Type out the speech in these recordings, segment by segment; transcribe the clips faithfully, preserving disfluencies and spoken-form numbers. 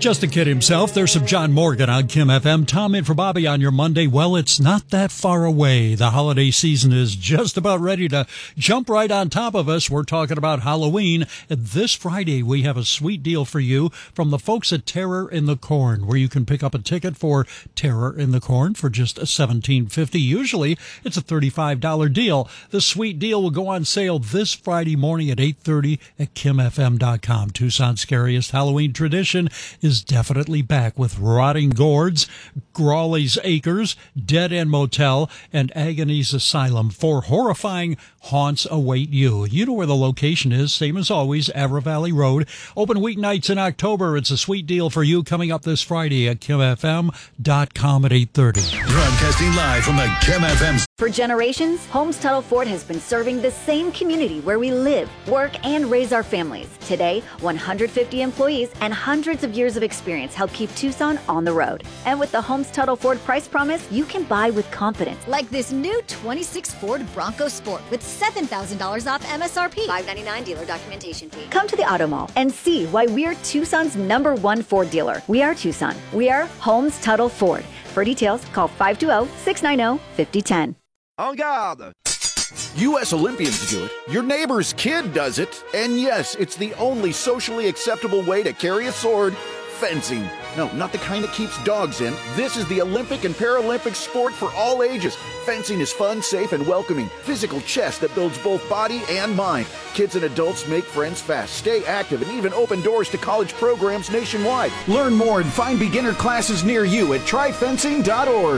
Just a kid himself. There's some John Morgan on Kim F M. Tom in for Bobby on your Monday. Well, it's not that far away. The holiday season is just about ready to jump right on top of us. We're talking about Halloween. And this Friday, we have a sweet deal for you from the folks at Terror in the Corn, where you can pick up a ticket for Terror in the Corn for just seventeen fifty. Usually, it's a thirty-five dollars deal. The sweet deal will go on sale this Friday morning at eight thirty at kim f m dot com. Tucson's scariest Halloween tradition is definitely back with Rotting Gourds, Grawley's Acres, Dead End Motel, and Agony's Asylum. Four horrifying haunts await you. You know where the location is, same as always, Avra Valley Road. Open weeknights in October. It's a sweet deal for you coming up this Friday at kim f m dot com at eight thirty. Broadcasting live from the Kim F M. For generations, Holmes Tuttle Ford has been serving the same community where we live, work, and raise our families. Today, one hundred fifty employees and hundreds of years of experience help keep Tucson on the road. And with the Holmes Tuttle Ford price promise, you can buy with confidence. Like this new twenty-six Ford Bronco Sport with seven thousand dollars off M S R P. five ninety-nine dealer documentation fee. Come to the Auto Mall and see why we're Tucson's number one Ford dealer. We are Tucson. We are Holmes Tuttle Ford. For details, call five two zero, six nine zero, five zero one zero. En garde! U S Olympians do it, your neighbor's kid does it, and yes, it's the only socially acceptable way to carry a sword: fencing. No, not the kind that keeps dogs in. This is the Olympic and Paralympic sport for all ages. Fencing is fun, safe, and welcoming. Physical chess that builds both body and mind. Kids and adults make friends fast, stay active, and even open doors to college programs nationwide. Learn more and find beginner classes near you at try fencing dot org.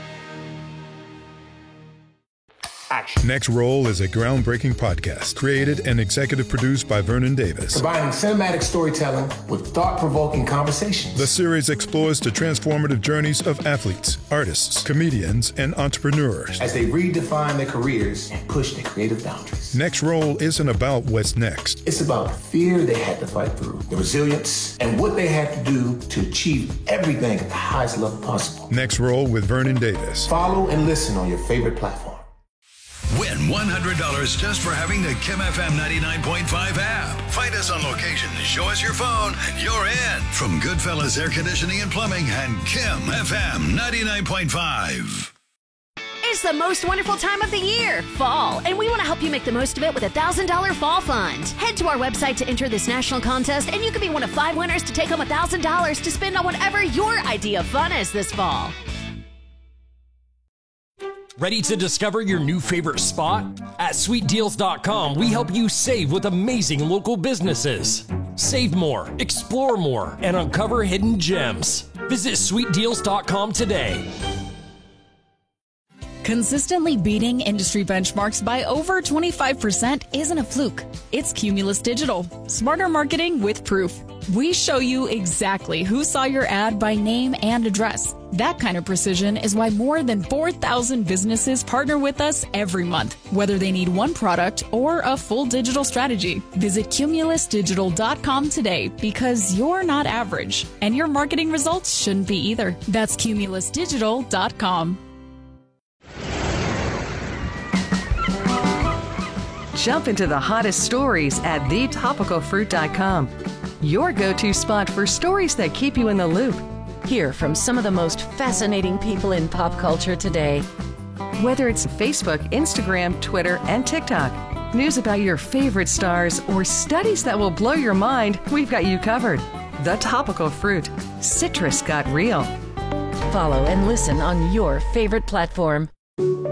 Action. Next Roll is a groundbreaking podcast created and executive produced by Vernon Davis. Combining cinematic storytelling with thought-provoking conversations. The series explores the transformative journeys of athletes, artists, comedians, and entrepreneurs as they redefine their careers and push their creative boundaries. Next Roll isn't about what's next. It's about the fear they had to fight through, the resilience, and what they had to do to achieve everything at the highest level possible. Next Roll with Vernon Davis. Follow and listen on your favorite platform. Win one hundred dollars just for having the Kim F M ninety-nine point five app. Find us on location, show us your phone, and you're in. From Goodfellas Air Conditioning and Plumbing and Kim F M ninety-nine point five. It's the most wonderful time of the year, fall, and we want to help you make the most of it with a one thousand dollars fall fund. Head to our website to enter this national contest, and you can be one of five winners to take home one thousand dollars to spend on whatever your idea of fun is this fall. Ready to discover your new favorite spot? At sweet deals dot com, we help you save with amazing local businesses. Save more, explore more, and uncover hidden gems. Visit sweet deals dot com today. Consistently beating industry benchmarks by over twenty-five percent isn't a fluke. It's Cumulus Digital. Smarter marketing with proof. We show you exactly who saw your ad by name and address. That kind of precision is why more than four thousand businesses partner with us every month, whether they need one product or a full digital strategy. Visit cumulus digital dot com today, because you're not average, and your marketing results shouldn't be either. That's cumulus digital dot com. Jump into the hottest stories at the topical fruit dot com. Your go-to spot for stories that keep you in the loop. Hear from some of the most fascinating people in pop culture today. Whether it's Facebook, Instagram, Twitter, and TikTok, news about your favorite stars, or studies that will blow your mind, we've got you covered. The Topical Fruit. Citrus got real. Follow and listen on your favorite platform.